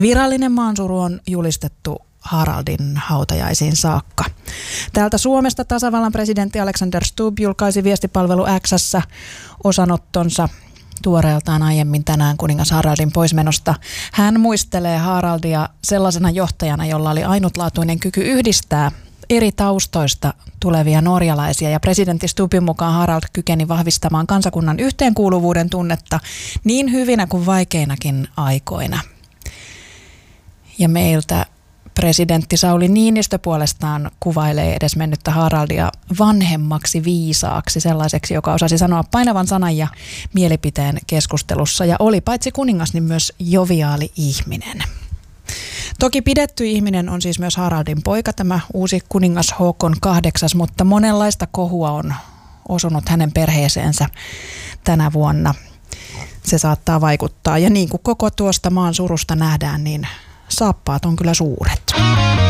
Virallinen maansuru on julistettu Haraldin hautajaisiin saakka. Täältä Suomesta tasavallan presidentti Alexander Stubb julkaisi viestipalvelu X:ssä osanottonsa tuoreeltaan aiemmin tänään kuningas Haraldin poismenosta. Hän muistelee Haraldia sellaisena johtajana, jolla oli ainutlaatuinen kyky yhdistää eri taustoista tulevia norjalaisia, ja presidentti Stubbin mukaan Harald kykeni vahvistamaan kansakunnan yhteenkuuluvuuden tunnetta niin hyvinä kuin vaikeinakin aikoina. Ja meiltä presidentti Sauli Niinistö puolestaan kuvailee edesmennyttä Haraldia vanhemmaksi viisaaksi, sellaiseksi, joka osasi sanoa painavan sanan ja mielipiteen keskustelussa ja oli paitsi kuningas, niin myös joviaali ihminen. Toki pidetty ihminen on siis myös Haraldin poika, tämä uusi kuningas Håkon 8, mutta monenlaista kohua on osunut hänen perheeseensä tänä vuonna. Se saattaa vaikuttaa, ja niin kuin koko tuosta maan surusta nähdään, niin saappaat on kyllä suuret.